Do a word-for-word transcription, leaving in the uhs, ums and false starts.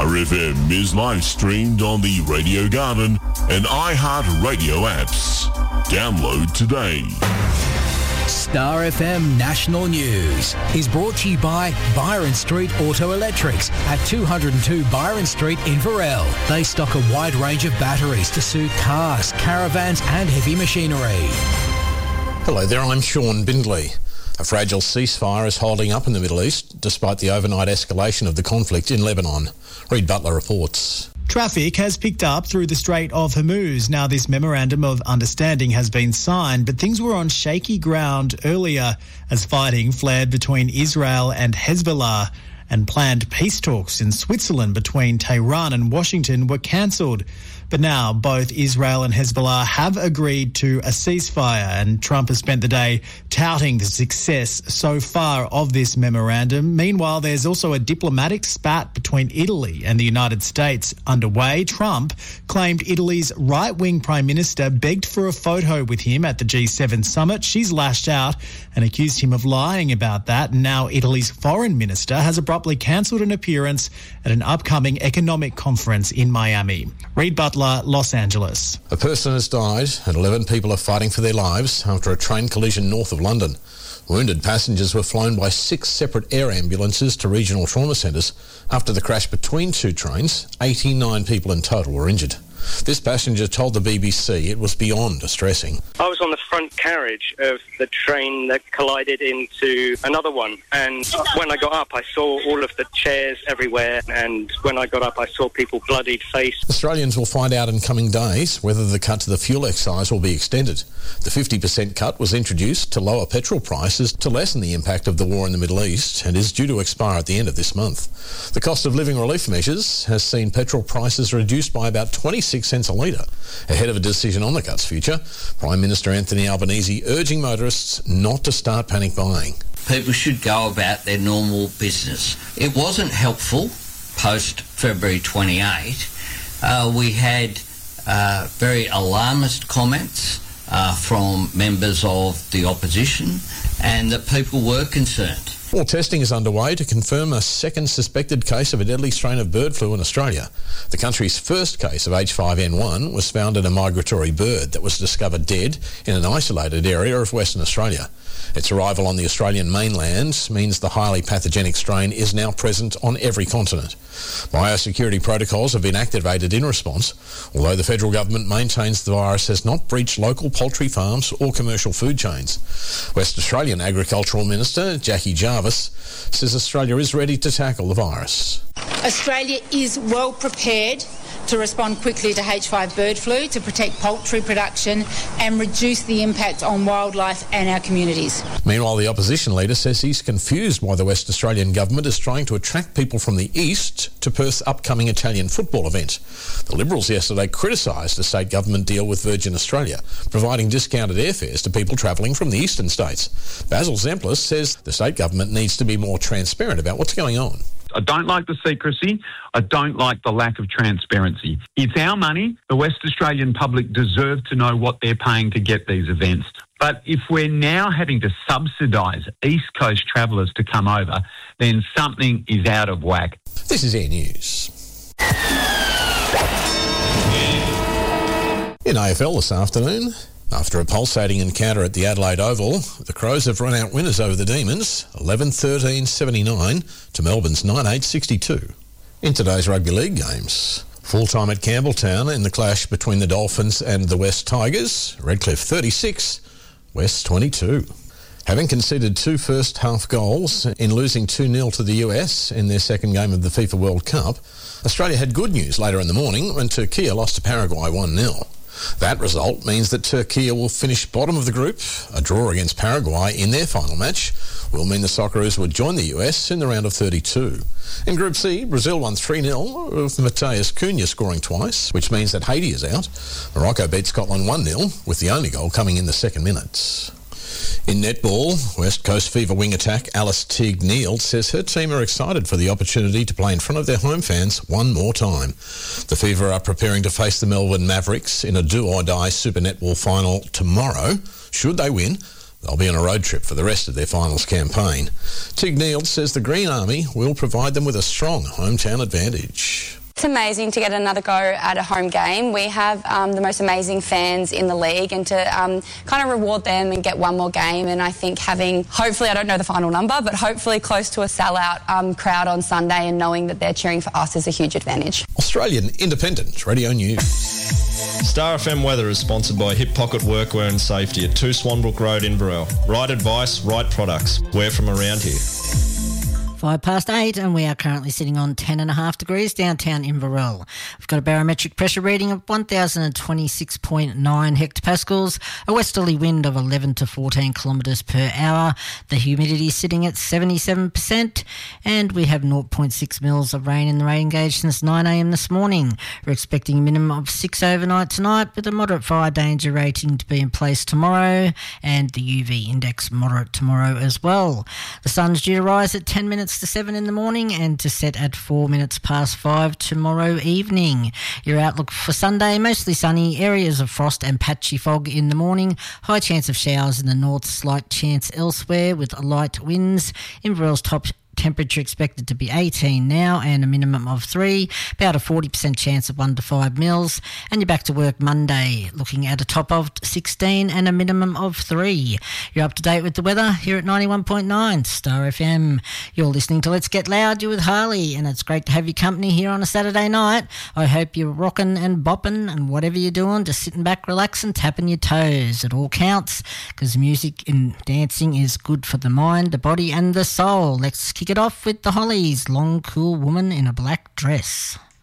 Star F M is live streamed on the Radio Garden and iHeartRadio apps. Download today. Star F M National News is brought to you by Byron Street Auto Electrics at two oh two Byron Street in Varel. They stock a wide range of batteries to suit cars, caravans and heavy machinery. Hello there, I'm Sean Bindley. A fragile ceasefire is holding up in the Middle East despite the overnight escalation of the conflict in Lebanon. Reid Butler reports. Traffic has picked up through the Strait of Hormuz. Now, this memorandum of understanding has been signed, but things were on shaky ground earlier as fighting flared between Israel and Hezbollah, and planned peace talks in Switzerland between Tehran and Washington were cancelled. But now both Israel and Hezbollah have agreed to a ceasefire, and Trump has spent the day touting the success so far of this memorandum. Meanwhile, there's also a diplomatic spat between Italy and the United States underway. Trump claimed Italy's right-wing prime minister begged for a photo with him at the G seven summit. She's lashed out and accused him of lying about that. Now Italy's foreign minister has abruptly cancelled an appearance at an upcoming economic conference in Miami. Reid Butler, Los Angeles. A person has died and eleven people are fighting for their lives after a train collision north of London. Wounded passengers were flown by six separate air ambulances to regional trauma centres. After the crash between two trains, eighty-nine people in total were injured. This passenger told the B B C it was beyond distressing. I was on the front carriage of the train that collided into another one, and when I got up I saw all of the chairs everywhere, and when I got up I saw people bloodied faced. Australians will find out in coming days whether the cut to the fuel excise will be extended. The fifty percent cut was introduced to lower petrol prices to lessen the impact of the war in the Middle East and is due to expire at the end of this month. The cost of living relief measures has seen petrol prices reduced by about twenty-six cents a litre. Ahead of a decision on the cut's future, Prime Minister Anthony Albanese urging motorists not to start panic buying. People should go about their normal business. It wasn't helpful post February twenty-eighth. Uh, we had uh, very alarmist comments uh, from members of the opposition, and that people were concerned. Well, testing is underway to confirm a second suspected case of a deadly strain of bird flu in Australia. The country's first case of H five N one was found in a migratory bird that was discovered dead in an isolated area of Western Australia. Its arrival on the Australian mainland means the highly pathogenic strain is now present on every continent. Biosecurity protocols have been activated in response, although the federal government maintains the virus has not breached local poultry farms or commercial food chains. West Australian Agricultural Minister Jackie Jarvis says Australia is ready to tackle the virus. Australia is well prepared to respond quickly to H five bird flu, to protect poultry production and reduce the impact on wildlife and our communities. Meanwhile, the opposition leader says he's confused why the West Australian government is trying to attract people from the east to Perth's upcoming Italian football event. The Liberals yesterday criticised the state government deal with Virgin Australia, providing discounted airfares to people travelling from the eastern states. Basil Zemplis says the state government needs to be more transparent about what's going on. I don't like the secrecy. I don't like the lack of transparency. It's our money. The West Australian public deserve to know what they're paying to get these events. But if we're now having to subsidise East Coast travellers to come over, then something is out of whack. This is Air News. In A F L this afternoon, after a pulsating encounter at the Adelaide Oval, the Crows have run out winners over the Demons, eleven thirteen seventy-nine to Melbourne's nine eight sixty-two. In today's rugby league games, full-time at Campbelltown in the clash between the Dolphins and the West Tigers, Redcliffe thirty-six, West twenty-two. Having conceded two first-half goals in losing two nil to the U S in their second game of the FIFA World Cup, Australia had good news later in the morning when Turkey lost to Paraguay one nil. That result means that Turkey will finish bottom of the group. A draw against Paraguay in their final match will mean the Socceroos would join the U S in the round of thirty-two. In Group C, Brazil won three nil with Mateus Cunha scoring twice, which means that Haiti is out. Morocco beat Scotland one nil, with the only goal coming in the second minute. In netball, West Coast Fever wing attack Alice Teague-Neal says her team are excited for the opportunity to play in front of their home fans one more time. The Fever are preparing to face the Melbourne Mavericks in a do-or-die Super Netball final tomorrow. Should they win, They'll be on a road trip for the rest of their finals campaign. Tig Neal says the Green Army will provide them with a strong hometown advantage. It's amazing to get another go at a home game. We have um, the most amazing fans in the league, and to um, kind of reward them and get one more game. And I think having, hopefully, I don't know the final number, but hopefully close to a sellout um, crowd on Sunday and knowing that they're cheering for us is a huge advantage. Australian Independent Radio News. Star F M weather is sponsored by Hip Pocket Workwear and Safety at two Swanbrook Road, Inverell. Right advice, right products. We're from around here. Five past eight, and we are currently sitting on ten and a half degrees downtown Inverell. We've got a barometric pressure reading of one thousand twenty-six point nine hectopascals, a westerly wind of eleven to fourteen kilometres per hour. The humidity sitting at seventy-seven percent, and we have zero point six mils of rain in the rain gauge since nine a m this morning. We're expecting a minimum of six overnight tonight, with a moderate fire danger rating to be in place tomorrow, and the U V index moderate tomorrow as well. The sun's due to rise at ten minutes to seven in the morning and to set at four minutes past five tomorrow evening. Your outlook for Sunday, mostly sunny, areas of frost and patchy fog in the morning, high chance of showers in the north, slight chance elsewhere with light winds. Inverell's top temperature expected to be eighteen now and a minimum of three, about a forty percent chance of one to five mils, and you're back to work Monday looking at a top of sixteen and a minimum of three. You're up to date with the weather here at ninety-one point nine Star F M. You're listening to Let's Get Loud, you're with Harley, and it's great to have your company here on a Saturday night. I hope you're rocking and bopping, and whatever you're doing, just sitting back, relaxing, tapping your toes. It all counts, because music and dancing is good for the mind, the body and the soul. Let's kick it off with the Hollies, Long Cool Woman in a Black Dress.